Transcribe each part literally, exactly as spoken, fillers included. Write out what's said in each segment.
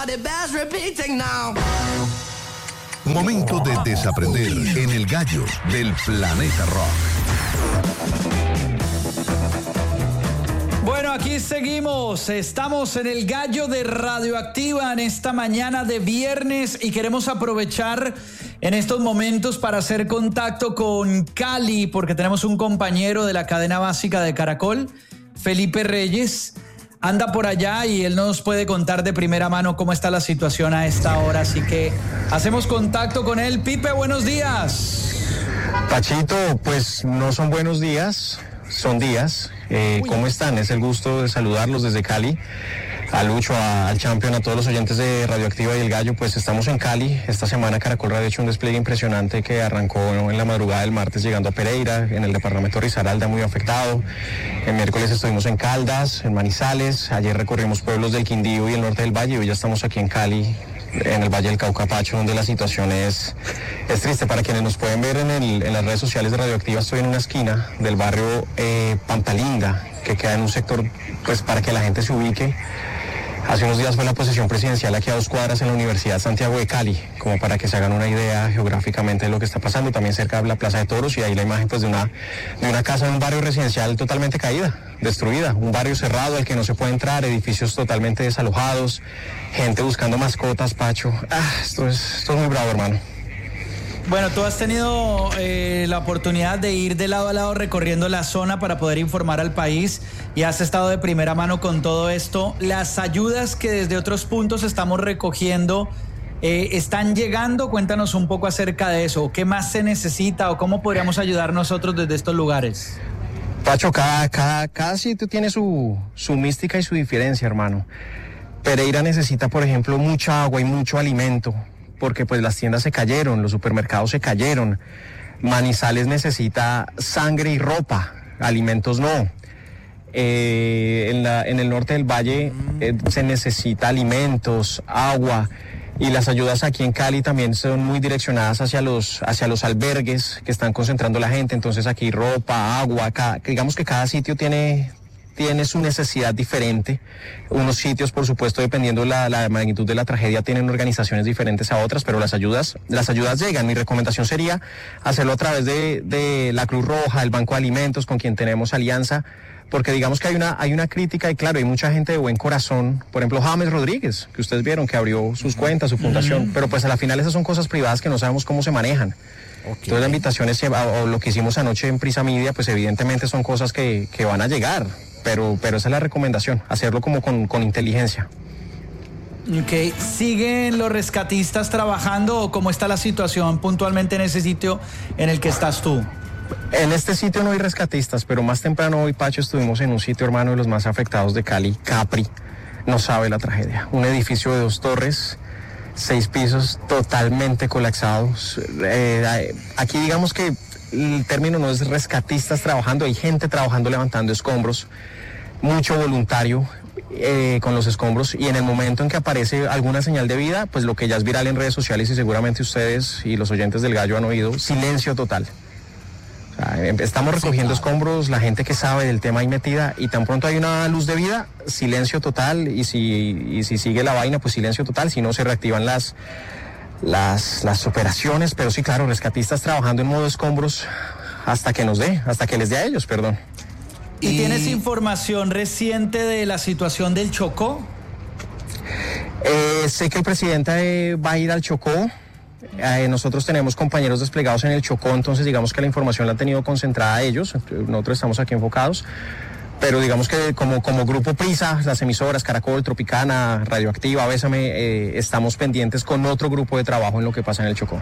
Momento de desaprender en el gallo del Planeta Rock. Bueno, aquí seguimos. Estamos en el gallo de Radioactiva en esta mañana de viernes y queremos aprovechar en estos momentos para hacer contacto con Cali porque tenemos un compañero de la cadena básica de Caracol, Felipe Reyes. Anda por allá y él nos puede contar de primera mano cómo está la situación a esta hora. Así que hacemos contacto con él. Pipe, buenos días. Pachito, pues no son buenos días, son días. Eh, ¿Cómo están? Es el gusto de saludarlos desde Cali. A Lucho, a, al Champion, a todos los oyentes de Radioactiva y El Gallo, pues estamos en Cali. Esta semana Caracol Radio ha hecho un despliegue impresionante que arrancó en la madrugada del martes llegando a Pereira, en el departamento de Risaralda muy afectado. El miércoles estuvimos en Caldas, en Manizales. Ayer recorrimos pueblos del Quindío y el norte del Valle. Hoy ya estamos aquí en Cali, en el Valle del Cauca, Pacho, donde la situación es, es triste. Para quienes nos pueden ver en, el, en las redes sociales de Radioactiva, estoy en una esquina del barrio eh, Pampalinda, que queda en un sector, pues para que la gente se ubique. Hace unos días fue la posesión presidencial aquí a dos cuadras en la Universidad Santiago de Cali, como para que se hagan una idea geográficamente de lo que está pasando, también cerca de la Plaza de Toros, y ahí la imagen pues de una, de una casa de un barrio residencial totalmente caída, destruida, un barrio cerrado al que no se puede entrar, edificios totalmente desalojados, gente buscando mascotas, Pacho. Ah, esto es, esto es muy bravo, hermano. Bueno, tú has tenido eh, la oportunidad de ir de lado a lado recorriendo la zona para poder informar al país y has estado de primera mano con todo esto. Las ayudas que desde otros puntos estamos recogiendo, eh, ¿están llegando? Cuéntanos un poco acerca de eso. ¿Qué más se necesita o cómo podríamos ayudar nosotros desde estos lugares? Pacho, cada, cada, cada sitio tiene su, su mística y su diferencia, hermano. Pereira necesita, por ejemplo, mucha agua y mucho alimento, porque pues las tiendas se cayeron, los supermercados se cayeron. Manizales necesita sangre y ropa, alimentos no. Eh, en, la, en el norte del Valle eh, se necesita alimentos, agua, y las ayudas aquí en Cali también son muy direccionadas hacia los, hacia los albergues que están concentrando la gente. Entonces aquí ropa, agua, cada, digamos que cada sitio tiene... tiene su necesidad diferente. Unos sitios, por supuesto, dependiendo la, la magnitud de la tragedia, tienen organizaciones diferentes a otras, pero las ayudas, las ayudas llegan. Mi recomendación sería hacerlo a través de, de la Cruz Roja, el Banco de Alimentos, con quien tenemos alianza, porque digamos que hay una, hay una crítica, y claro, hay mucha gente de buen corazón, por ejemplo, James Rodríguez, que ustedes vieron que abrió sus cuentas, su fundación, uh-huh. pero pues a la final esas son cosas privadas que no sabemos cómo se manejan. Okay. Entonces la invitación es, o lo que hicimos anoche en Prisa Media, pues evidentemente son cosas que, que van a llegar. Pero, pero esa es la recomendación, hacerlo como con, con inteligencia. Ok, ¿siguen los rescatistas trabajando o cómo está la situación puntualmente en ese sitio en el que estás tú? En este sitio no hay rescatistas, pero más temprano hoy, Pacho, estuvimos en un sitio, hermano, de los más afectados de Cali, Capri. No sabe la tragedia. Un edificio de dos torres, seis pisos, totalmente colapsados. Eh, aquí digamos que el término no es rescatistas trabajando, hay gente trabajando levantando escombros, mucho voluntario eh, con los escombros, y en el momento en que aparece alguna señal de vida, pues lo que ya es viral en redes sociales y seguramente ustedes y los oyentes del Gallo han oído, silencio total. O sea, estamos recogiendo sí, claro. escombros, la gente que sabe del tema ahí metida, y tan pronto hay una luz de vida, silencio total, y si, y si sigue la vaina, pues silencio total, si no se reactivan las... Las, las operaciones, pero sí, claro, rescatistas trabajando en modo escombros hasta que nos dé, hasta que les dé a ellos, perdón. ¿Y, ¿Y tienes información reciente de la situación del Chocó? Eh, sé que el presidente eh, va a ir al Chocó. Eh, nosotros tenemos compañeros desplegados en el Chocó, entonces digamos que la información la han tenido concentrada a ellos. Nosotros estamos aquí enfocados. Pero digamos que como, como grupo Prisa, las emisoras Caracol, Tropicana, Radioactiva, Bésame, eh, estamos pendientes con otro grupo de trabajo en lo que pasa en el Chocó.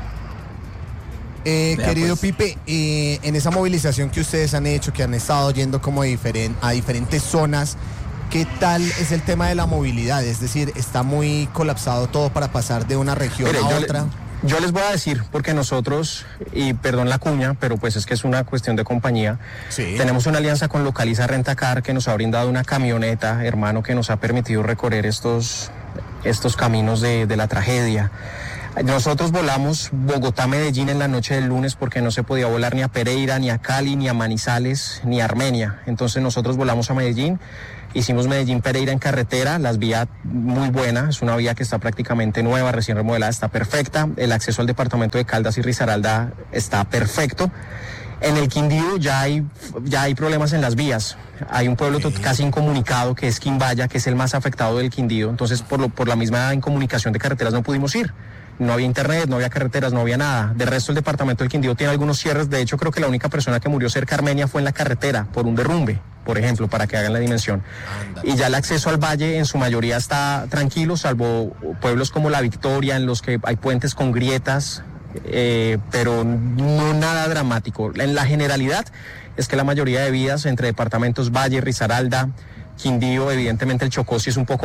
Eh, querido pues. Pipe, eh, en esa movilización que ustedes han hecho, que han estado yendo como diferen, a diferentes zonas, ¿qué tal es el tema de la movilidad? Es decir, ¿está muy colapsado todo para pasar de una región Mire, a otra? Le... Yo les voy a decir, porque nosotros, y perdón la cuña, pero pues es que es una cuestión de compañía, sí. tenemos una alianza con Localiza Rentacar que nos ha brindado una camioneta, hermano, que nos ha permitido recorrer estos, estos caminos de, de la tragedia. Nosotros volamos Bogotá-Medellín en la noche del lunes porque no se podía volar ni a Pereira, ni a Cali, ni a Manizales, ni a Armenia. Entonces nosotros volamos a Medellín, hicimos Medellín-Pereira en carretera, las vías muy buenas, es una vía que está prácticamente nueva, recién remodelada, está perfecta. El acceso al departamento de Caldas y Risaralda está perfecto. En el Quindío ya hay, ya hay problemas en las vías. Hay un pueblo tot- casi incomunicado que es Quimbaya, que es el más afectado del Quindío. Entonces, por, lo, por la misma incomunicación de carreteras no pudimos ir. No había internet, no había carreteras, no había nada. De resto, el departamento del Quindío tiene algunos cierres. De hecho, creo que la única persona que murió cerca de Armenia fue en la carretera por un derrumbe, por ejemplo, para que hagan la dimensión. Anda. Y ya el acceso al valle en su mayoría está tranquilo, salvo pueblos como La Victoria, en los que hay puentes con grietas, eh, pero no nada dramático. En la generalidad es que la mayoría de vías entre departamentos Valle, Risaralda, Quindío, evidentemente el Chocó sí es un poco